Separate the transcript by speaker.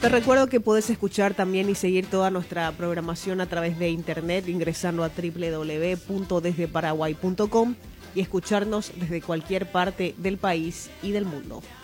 Speaker 1: Te recuerdo que podés escuchar también y seguir toda nuestra programación a través de internet ingresando a www.desdeparaguay.com y escucharnos desde cualquier parte del país y del mundo.